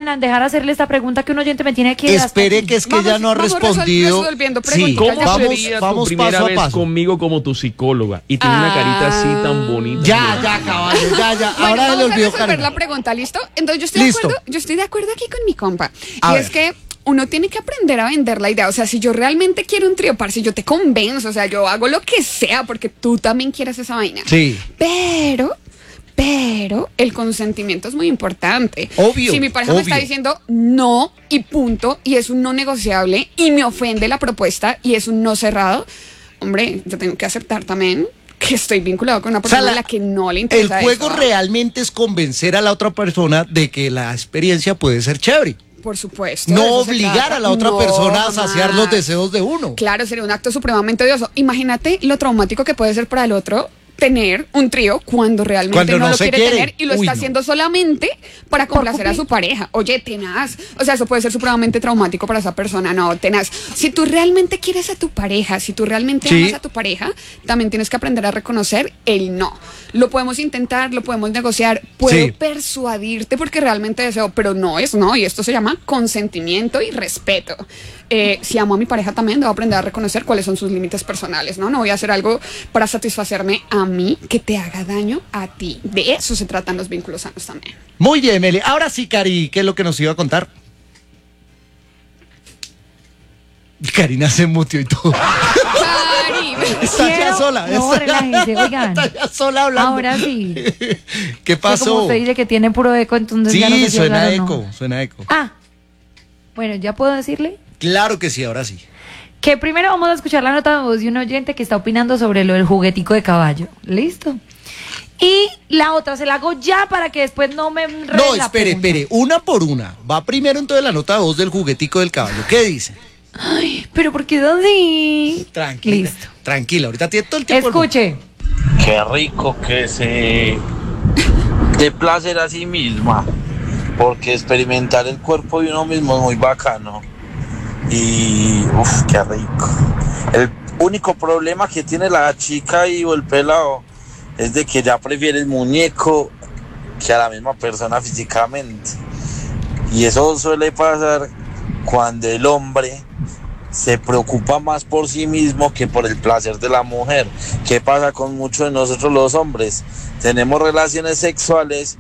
pena en dejar hacerle esta pregunta que un oyente me tiene aquí. Espere, que es que ella no ha respondido. Sí, ¿cómo vamos tu primera paso a vez paso. conmigo como tu psicóloga? Y tiene una carita así tan bonita. Ya, caballo, ya. Bueno, Ahora le vamos a olvidó resolver Karen. la pregunta, ¿listo? Entonces Listo. yo estoy de acuerdo aquí con mi compa. A Y ver. es que uno tiene que aprender a vender la idea. O sea, si yo realmente quiero un trío, parce, yo te convenzo. O sea, yo hago lo que sea porque tú también quieres esa vaina. Sí. Pero el consentimiento es muy importante. Obvio, Si mi pareja me está obvio. diciendo no y punto, y es un no negociable, y me ofende la propuesta, y es un no cerrado, hombre, yo tengo que aceptar también que estoy vinculado con una persona a la que no le El interesa juego eso. realmente es convencer a la otra persona de que la experiencia puede ser chévere. Por supuesto. No de eso se obligar trata. a la otra No, persona a saciar los jamás. deseos de uno. Claro, sería un acto supremamente odioso. Imagínate lo traumático que puede ser para el otro tener un trío cuando realmente Cuando no no lo se quiere quiere. tener y lo Uy, está no. haciendo solamente para complacer a su pareja. Oye, tenaz. O sea, eso puede ser supremamente traumático para esa persona. No, tenaz. Si tú realmente quieres a tu pareja, si tú realmente Sí. amas a tu pareja, también tienes que aprender a reconocer el no. Lo podemos intentar, lo podemos negociar, puedo Sí. persuadirte porque realmente deseo, pero no es no, y esto se llama consentimiento y respeto. Si amo a mi pareja también debo aprender a reconocer cuáles son sus límites personales, ¿no? No voy a hacer algo para satisfacerme a mí que te haga daño a ti. De eso se tratan los vínculos sanos también. Muy bien, Meli. Ahora sí, Cari, ¿qué es lo que nos iba a contar? Karina se muteó y todo. Cari, Está ya Quiero- sola. No, relájense, oigan. Está ya sola hablando. Ahora sí. ¿Qué Que como pasó? usted dice que tiene puro eco, entonces Sí, ya no sé si suena hablar o no. eco, suena eco. Ah, bueno, ¿ya puedo decirle? Claro que sí, ahora sí. Que primero vamos a escuchar la nota de voz de un oyente que está opinando sobre lo del juguetico de caballo. ¿Listo? Y la otra se la hago ya para que después no me enrede No, la espere, pregunta. una por una. Va primero entonces la nota de voz del juguetico del caballo. ¿Qué dice? Pero ¿por qué así? Tranquila. Listo. Tranquila, ahorita tiene todo el tiempo. Escuche. Qué rico que se dé placer a sí misma, porque experimentar el cuerpo de uno mismo es muy bacano. Y uff, qué rico. El único problema que tiene la chica y o el pelado es de que ya prefiere el muñeco que a la misma persona físicamente. Y eso suele pasar cuando el hombre se preocupa más por sí mismo que por el placer de la mujer. ¿Qué pasa con muchos de nosotros los hombres? Tenemos relaciones sexuales,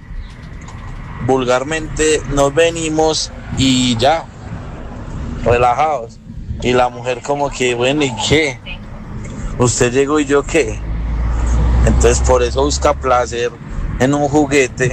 vulgarmente nos venimos y ya, relajados. Y la mujer como que, bueno, ¿y qué? ¿Usted llegó y yo qué? Entonces por eso busca placer en un juguete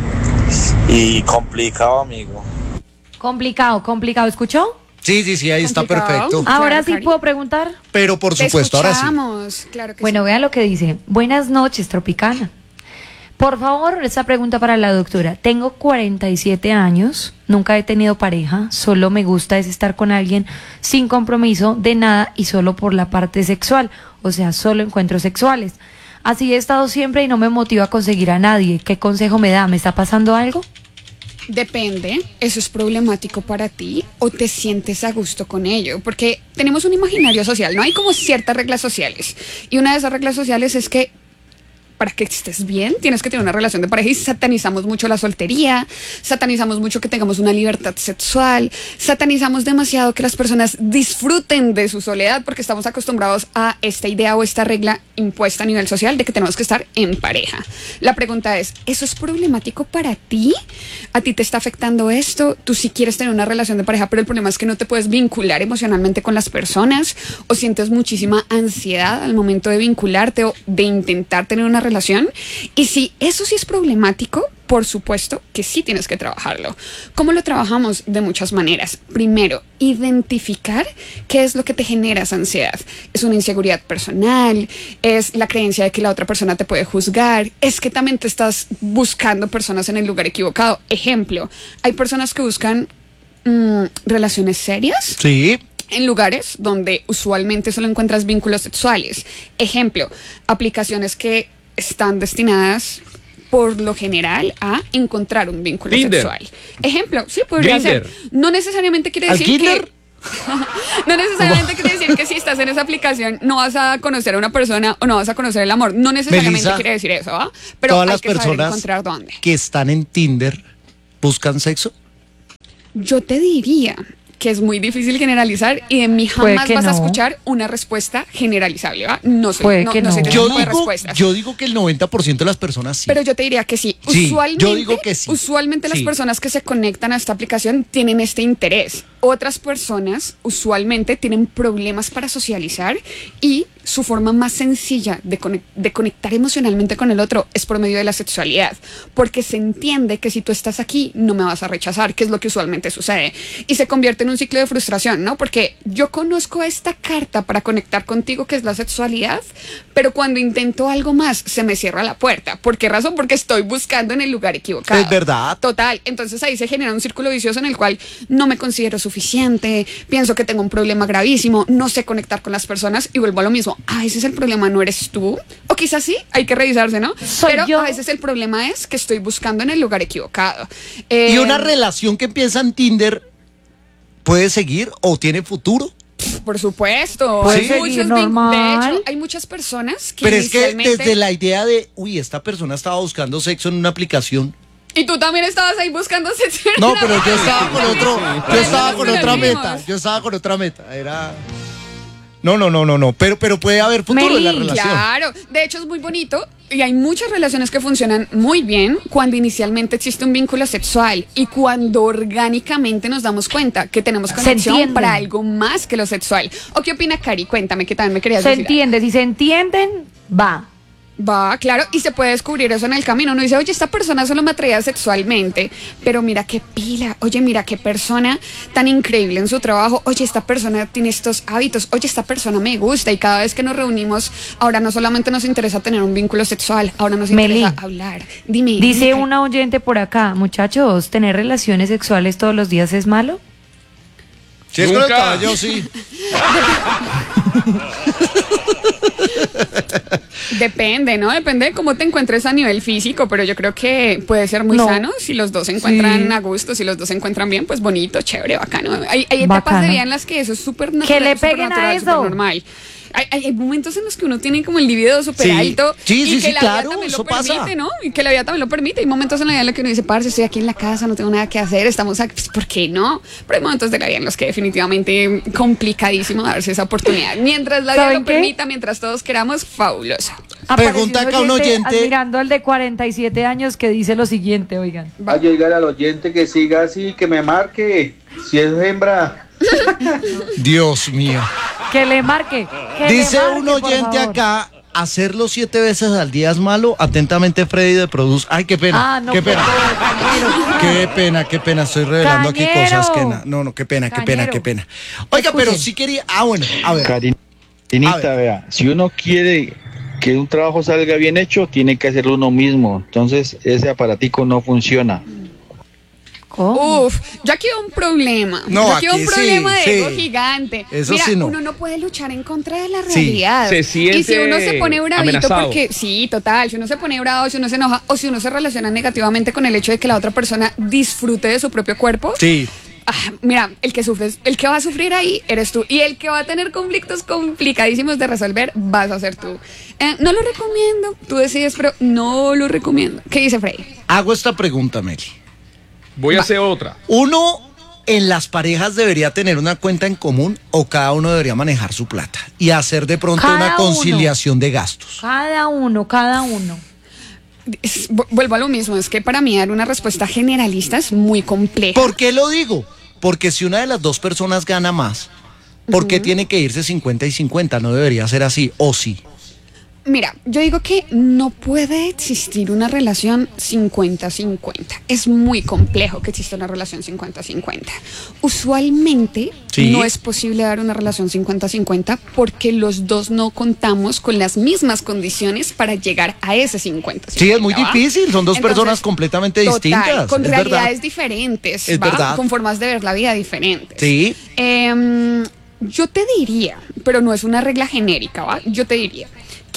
y complicado, amigo. Complicado. ¿Escuchó? Sí, ahí está Complicado. perfecto. Ahora Claro, sí Cari. puedo preguntar. Pero por te supuesto, ahora sí. escuchamos. Claro que Bueno, sí. vea lo que dice. Buenas noches, Tropicana. Por favor, esta pregunta para la doctora. Tengo 47 años, nunca he tenido pareja, solo me gusta es estar con alguien sin compromiso de nada y solo por la parte sexual, o sea, solo encuentros sexuales. Así he estado siempre y no me motiva a conseguir a nadie. ¿Qué consejo me da? ¿Me está pasando algo? Depende, ¿eso es problemático para ti o te sientes a gusto con ello? Porque tenemos un imaginario social, ¿no? Hay como ciertas reglas sociales. Y una de esas reglas sociales es que para que estés bien, tienes que tener una relación de pareja y satanizamos mucho la soltería, satanizamos mucho que tengamos una libertad sexual, satanizamos demasiado que las personas disfruten de su soledad porque estamos acostumbrados a esta idea o esta regla impuesta a nivel social de que tenemos que estar en pareja. La pregunta es, ¿eso es problemático para ti? ¿A ti te está afectando esto? ¿Tú sí quieres tener una relación de pareja, pero el problema es que no te puedes vincular emocionalmente con las personas o sientes muchísima ansiedad al momento de vincularte o de intentar tener una relación? Y si eso sí es problemático, por supuesto que sí tienes que trabajarlo. ¿Cómo lo trabajamos? De muchas maneras. Primero, identificar qué es lo que te genera esa ansiedad. ¿Es una inseguridad personal? ¿Es la creencia de que la otra persona te puede juzgar? ¿Es que también te estás buscando personas en el lugar equivocado? Ejemplo, hay personas que buscan relaciones serias Sí. en lugares donde usualmente solo encuentras vínculos sexuales. Ejemplo, aplicaciones que están destinadas por lo general a encontrar un vínculo Tinder. sexual. Ejemplo, sí podría Grindr. ser. No necesariamente quiere ¿Al decir Kinder? que no necesariamente quiere decir que si estás en esa aplicación no vas a conocer a una persona o no vas a conocer el amor. No necesariamente Melissa, quiere decir eso, ¿va? Pero Todas hay las que saber personas encontrar dónde. que están en Tinder buscan sexo. Yo te diría que es muy difícil generalizar y de mí Puede jamás que vas a no. escuchar una respuesta generalizable, ¿va? No soy, Puede no, que no soy no. de ese Yo tipo de digo, respuestas. yo digo que el 90% de las personas sí. Pero yo te diría que sí. Sí, Usualmente, yo digo que sí. Usualmente las Sí. personas que se conectan a esta aplicación tienen este interés. Otras personas usualmente tienen problemas para socializar y su forma más sencilla de conectar emocionalmente con el otro es por medio de la sexualidad, porque se entiende que si tú estás aquí no me vas a rechazar, que es lo que usualmente sucede, y se convierte en un ciclo de frustración, ¿no? Porque yo conozco esta carta para conectar contigo, que es la sexualidad, pero cuando intento algo más se me cierra la puerta. ¿Por qué razón? Porque estoy buscando en el lugar equivocado. Es verdad. Total, entonces ahí se genera un círculo vicioso en el cual no me considero suficiente, pienso que tengo un problema gravísimo, no sé conectar con las personas y vuelvo a lo mismo. A veces el problema no eres tú, o quizás sí, hay que revisarse, ¿no? Soy Pero yo. a veces el problema es que estoy buscando en el lugar equivocado. ¿Y una relación que empieza en Tinder puede seguir o tiene futuro? Por supuesto. Puede Hay seguir muchos normal. De hecho, hay muchas personas que Pero es que inicialmente... desde la idea de, uy, esta persona estaba buscando sexo en una aplicación. Y tú también estabas ahí buscando sexo. No, pero yo estaba con otro, yo estaba con Nos otra unimos. meta. Yo estaba con otra meta. Era. No. Pero puede haber futuro en la Meli, relación. Claro, de hecho es muy bonito y hay muchas relaciones que funcionan muy bien cuando inicialmente existe un vínculo sexual y cuando orgánicamente nos damos cuenta que tenemos conexión entienden. para algo más que lo sexual. ¿O qué opina Cari? Cuéntame, que también me querías Se decir. entiende, si se entienden, va. Va, claro, y se puede descubrir eso en el camino. Uno dice, oye, esta persona solo me atraía sexualmente, pero mira qué pila, oye, mira qué persona tan increíble en su trabajo, oye, esta persona tiene estos hábitos, oye, esta persona me gusta, y cada vez que nos reunimos, ahora no solamente nos interesa tener un vínculo sexual, ahora nos Meli, interesa hablar. Dime. Dice dime, una oyente por acá, muchachos, ¿tener relaciones sexuales todos los días es malo? Si es con el Nunca. caballo, sí. Depende, ¿no? Depende de cómo te encuentres a nivel físico, pero yo creo que puede ser muy No. sano si los dos se encuentran Sí. a gusto, si los dos se encuentran bien, pues bonito, chévere, bacano. Hay etapas Bacano. de vida en las que eso es súper natural. Que le peguen a eso. Normal. Hay momentos en los que uno tiene como el libido súper Sí. alto Sí, y sí, que sí, la claro, vida también eso lo permite, pasa. ¿no? Y que la vida también lo permite. Hay momentos en la vida en los que uno dice, parce, estoy aquí en la casa, no tengo nada que hacer, estamos aquí, pues, ¿por qué no? Pero hay momentos de la vida en los que definitivamente complicadísimo darse esa oportunidad. Mientras la vida ¿Saben lo qué? permita, mientras todos queramos, fabuloso. Pregunta acá un oyente. Admirando al de 47 años que dice lo siguiente, oigan. Va. A llegar al oyente que siga así, que me marque. Si es hembra. Dios mío. Que le marque. que Dice le marque, un por oyente favor. acá, hacerlo 7 veces al día es malo. Atentamente, Freddy de Produce. Ay, qué pena. Ah, no, qué por pena. favor, cañero. Qué pena. Estoy revelando aquí Cañero. cosas que no, qué pena. Cañero. Oiga, pero Escuchen. sí quería. Ah, bueno, a ver. A Karinita, ver. vea, si uno quiere que un trabajo salga bien hecho, tiene que hacerlo uno mismo. Entonces, ese aparatico no funciona. ¿Cómo? Uf, yo aquí veo un problema. No, yo aquí veo aquí un problema sí, de ego sí. gigante. Eso Mira, sí no. uno no puede luchar en contra de la Sí. realidad. Se siente y si uno se pone bravito amenazado. porque, sí, total, si uno se pone bravo, si uno se enoja, o si uno se relaciona negativamente con el hecho de que la otra persona disfrute de su propio cuerpo, Sí. mira, el que va a sufrir ahí eres tú. Y el que va a tener conflictos complicadísimos de resolver vas a ser tú. No lo recomiendo, tú decides, pero no lo recomiendo. ¿Qué dice Frey? Hago esta pregunta, Meli. Voy a hacer otra. ¿Uno en las parejas debería tener una cuenta en común o cada uno debería manejar su plata y hacer de pronto Cada una uno. conciliación de gastos? Cada uno. Vuelvo a lo mismo, es que para mí dar una respuesta generalista es muy compleja. ¿Por qué lo digo? Porque si una de las dos personas gana más, ¿por qué tiene que irse 50 y 50? No debería ser así, o sí. Mira, yo digo que no puede existir una relación 50-50. Es muy complejo que exista una relación 50-50. Usualmente Sí. no es posible dar una relación 50-50 porque los dos no contamos con las mismas condiciones para llegar a ese 50-50. Sí, es muy ¿va? difícil, son dos Entonces, personas completamente total, distintas. con es realidades verdad. diferentes, Es ¿va? verdad. Con formas de ver la vida diferentes. Sí. Yo te diría, pero no es una regla genérica, ¿va? Yo te diría que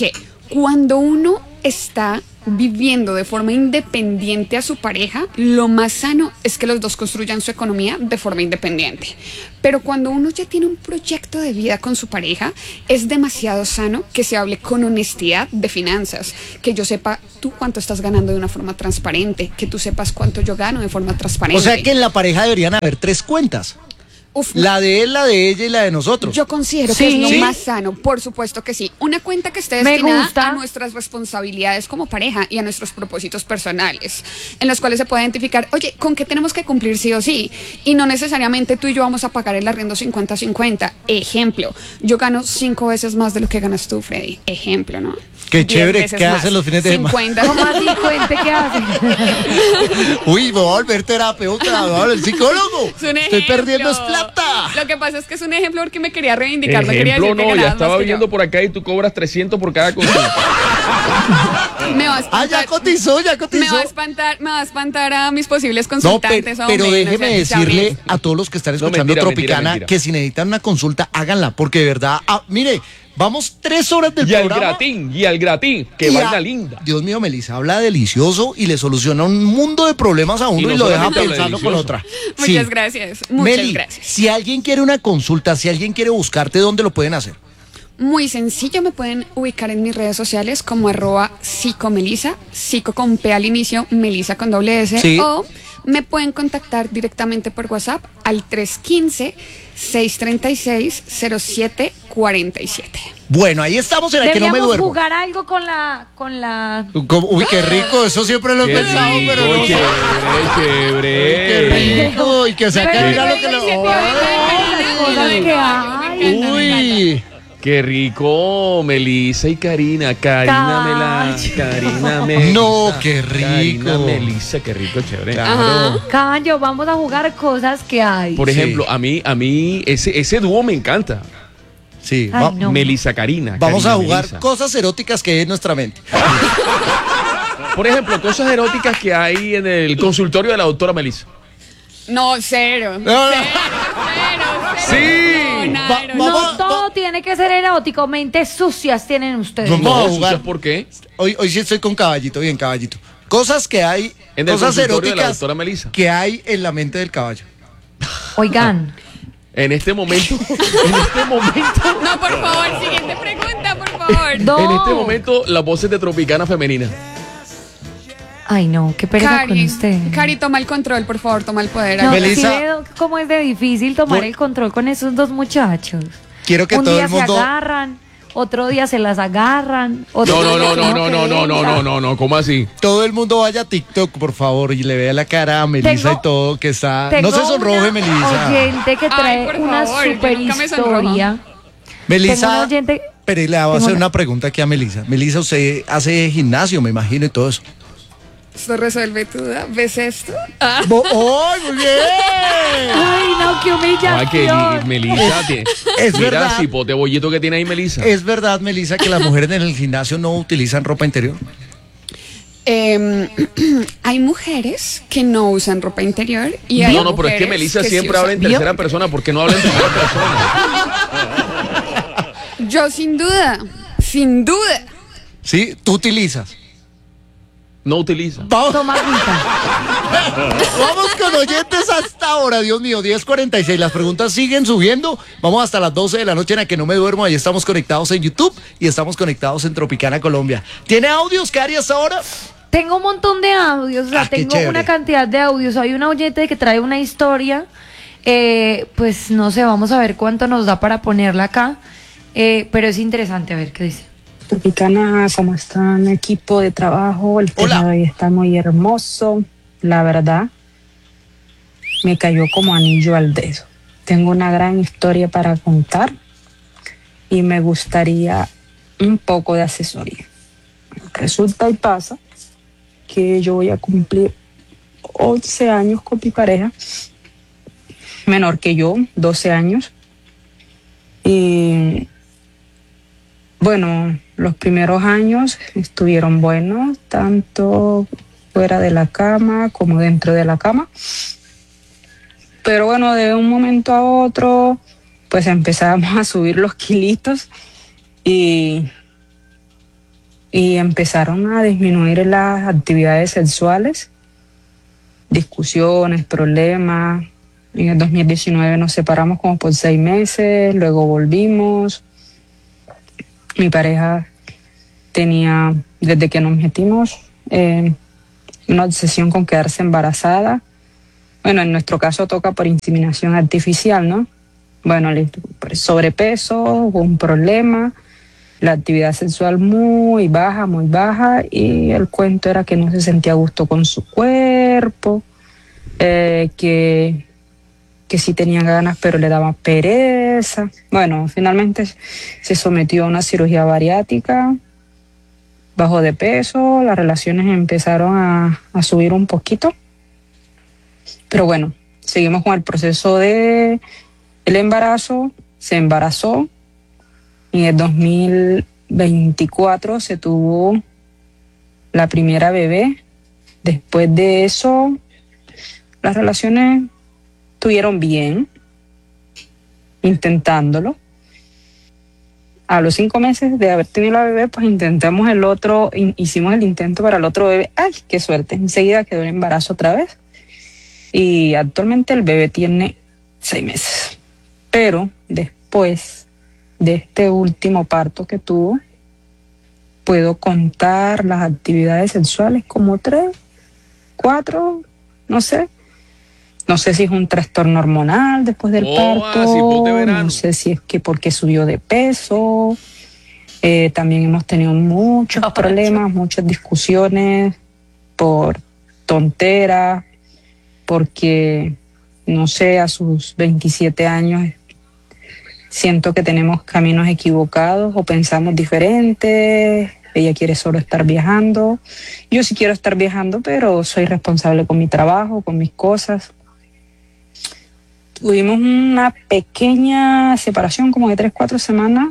Cuando uno está viviendo de forma independiente a su pareja, lo más sano es que los dos construyan su economía de forma independiente. Pero cuando uno ya tiene un proyecto de vida con su pareja, es demasiado sano que se hable con honestidad de finanzas, que yo sepa tú cuánto estás ganando de una forma transparente, que tú sepas cuánto yo gano de forma transparente. O sea que en la pareja deberían haber 3 cuentas. Uf, La de él, la de ella y la de nosotros. yo considero que es lo más sano, por supuesto que sí. Una cuenta que esté Me destinada gusta. a nuestras responsabilidades como pareja y a nuestros propósitos personales, en los cuales se puede identificar, oye, ¿con qué tenemos que cumplir sí o sí? Y no necesariamente tú y yo vamos a pagar el arriendo 50-50. Ejemplo, yo gano 5 veces más de lo que ganas tú, Freddy. Ejemplo, ¿no? Qué 10 chévere, veces ¿qué más. hacen los fines de semana? 50. ¿Cómo así? Cuente qué hace. Uy, me voy a volver terapeuta, me voy a volver psicólogo. Es un Estoy ejemplo. perdiendo es plata. Lo que pasa es que es un ejemplo porque me quería reivindicar, no quería Ejemplo, decir que no, ya ganabas estaba más que yo. viendo por acá y tú cobras 300 por cada consulta. Me va a Ah, espantar. ya cotizó, ya cotizó. Me va a espantar a mis posibles No, consultantes. pero hombre, déjeme no sé, decirle a todos los que están No, escuchando mentira, Tropicana mentira. que si necesitan una consulta, háganla, porque de verdad, mire, vamos 3 horas del Y al programa. gratín, que y vaina a- linda. Dios mío, Melissa, habla delicioso y le soluciona un mundo de problemas a uno Y y, no lo deja solamente habla pensando con delicioso. otra. Muchas Sí. gracias. Muchas Meli, gracias. si alguien quiere una consulta, si alguien quiere buscarte, ¿dónde lo pueden hacer? Muy sencillo, me pueden ubicar en mis redes sociales como @psicomelisa, psico con P al inicio, Melisa con doble S, Sí. o me pueden contactar directamente por WhatsApp al 315-636-0747. Bueno, ahí estamos en la que no me Deberíamos duermo. jugar algo con la... Uy, qué rico, eso siempre lo he Qué pensado, rico, pero no. chévere. Qué rico, y que saque Pero mira lo que pero le... las cosas que hay. Uy, Qué rico, Melissa y Karina. Karina No, qué rico. Karina, Melissa, qué rico, chévere. claro. Cayo, vamos a jugar cosas que hay. Por Sí. ejemplo, a mí ese dúo me encanta. Sí, Ay, va- no. Melissa Karina. vamos Karina, a jugar Melissa. cosas eróticas que hay en nuestra mente. Por ejemplo, cosas eróticas que hay en el consultorio de la doctora Melissa. No, cero. No, no. Cero. Sí. No, Va- Nairo, va- No Vamos- todo tiene que ser erótico, mentes sucias tienen ustedes. Vamos a No, jugar. ¿sabes por qué? Hoy sí estoy con caballito, bien caballito. Cosas que hay, En el cosas consultorio de la eróticas doctora Melissa. que hay en la mente del caballo. Oigan, En este momento, No, por favor, siguiente pregunta, por favor. no. en este momento, las voces de Tropicana femenina. Ay, no, qué pereza con usted. Cari, toma el control, por favor, toma el poder. No, Melissa. sí veo cómo es de difícil tomar Voy- el control con esos dos muchachos. Quiero que Un todo día el mundo... se agarran, otro día se las agarran. Otro No, no, día no, que no, no, no, no, no, quería. no, no, no, ¿cómo así? Todo el mundo vaya a TikTok, por favor, y le vea la cara a Melissa Tengo- y todo, que está... Tengo No se sonroje, una Melissa. oyente que Ay, trae por una favor, yo super nunca me sonrojo. historia. Tengo una Melissa, oyente... pero le voy a tengo hacer una- una pregunta aquí a Melissa. Melissa, usted hace gimnasio, me imagino, y todo eso. Esto resuelve tu duda. ¿Ves esto? Ah. ¡Ay, muy bien! Ay, no, qué Ay, que humillación. Melissa, Es mira verdad. si pote bollito que tiene ahí Melissa. ¿Es verdad, Melissa, que las mujeres en el gimnasio no utilizan ropa interior? Hay mujeres que no usan ropa interior y hay No, no, pero es que mujeres Melissa que sí siempre habla en usan. tercera persona. ¿Por qué no habla en primera persona? Yo sin duda, sin duda. ¿Sí? ¿Tú utilizas? No utiliza. Vamos, Toma agüita. vamos con oyentes hasta ahora, Dios mío, 10:46. Las preguntas siguen subiendo. Vamos hasta las 12 de la noche en la que no me duermo. Ahí estamos conectados en YouTube y estamos conectados en Tropicana Colombia. ¿Tiene audios, Cari, hasta ahora? Tengo un montón de audios, o sea, Ah, qué tengo chévere. una cantidad de audios. Hay una oyente que trae una historia, pues no sé, vamos a ver cuánto nos da para ponerla acá, pero es interesante, a ver qué dice. Tropicana, ¿cómo están? Equipo de trabajo, el Hola. tema de hoy está muy hermoso, la verdad, me cayó como anillo al dedo. Tengo una gran historia para contar y me gustaría un poco de asesoría. Resulta y pasa que yo voy a cumplir 11 años con mi pareja, menor que yo, 12 años, y bueno, los primeros años estuvieron buenos, tanto fuera de la cama como dentro de la cama. Pero bueno, de un momento a otro, pues empezamos a subir los kilitos y y empezaron a disminuir las actividades sexuales, discusiones, problemas. En el 2019 nos separamos como por 6 meses, luego volvimos. Mi pareja tenía, desde que nos metimos, una obsesión con quedarse embarazada. Bueno, en nuestro caso toca por inseminación artificial, ¿no? Bueno, el sobrepeso, hubo un problema, la actividad sexual muy baja, y el cuento era que no se sentía a gusto con su cuerpo, que sí tenía ganas pero le daba pereza. Bueno, finalmente se sometió a una cirugía bariátrica, bajó de peso, las relaciones empezaron a subir un poquito, pero bueno, seguimos con el proceso de el embarazo. Se embarazó y en el 2024 se tuvo la primera bebé. Después de eso, las relaciones estuvieron bien, intentándolo. A los 5 meses de haber tenido la bebé, pues hicimos el intento para el otro bebé. ¡Ay, qué suerte! Enseguida quedó el embarazo otra vez. Y actualmente el bebé tiene 6 meses. Pero después de este último parto que tuvo, puedo contar las actividades sexuales como 3, 4, no sé. No sé si es un trastorno hormonal después del parto, no sé si es que porque subió de peso. También hemos tenido muchos problemas, muchas discusiones por tonteras, porque, no sé, a sus 27 años siento que tenemos caminos equivocados o pensamos diferentes. Ella quiere solo estar viajando. Yo sí quiero estar viajando, pero soy responsable con mi trabajo, con mis cosas. Tuvimos una pequeña separación como de 3-4 semanas.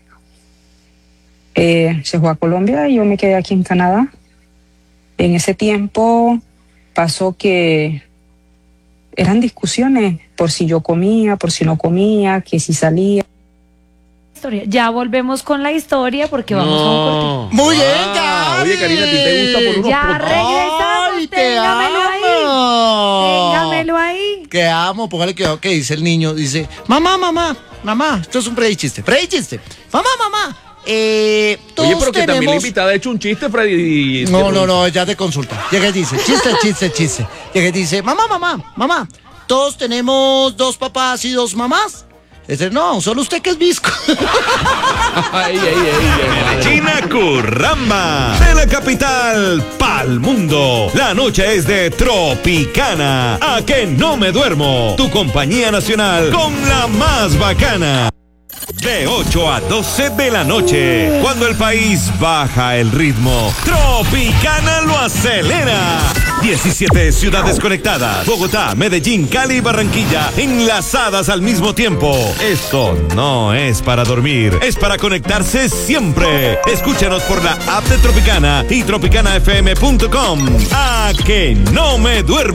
Se fue a Colombia y yo me quedé aquí en Canadá. En ese tiempo pasó que eran discusiones por si yo comía, por si no comía, que si salía. Ya volvemos con la historia porque vamos a un corte. Muy bien, Gaby. Oye, Karina, ¿a ti te gusta por unos Ya poquitos? regresamos. ¡Ay, te Téngamelo ahí. amo! Téngamelo ahí. Que amo, póngale cuidado que dice el niño, dice, mamá, esto es un predichiste. Mamá, todos Oye, pero que también la tenemos... invitada ha hecho un chiste, Freddy. No, ya te consulta. Llega y dice, chiste. Llega y dice, mamá, todos tenemos 2 papás y 2 mamás. Dice, no, solo usted que es visco. Ay. China Curramba, de la capital pa'l mundo. La noche es de Tropicana. A que no me duermo. Tu compañía nacional con la más bacana. De 8 a 12 de la noche, cuando el país baja el ritmo, Tropicana lo acelera. 17 ciudades conectadas, Bogotá, Medellín, Cali y Barranquilla, enlazadas al mismo tiempo. Esto no es para dormir, es para conectarse siempre. Escúchanos por la app de Tropicana y tropicanafm.com. A que no me duermo.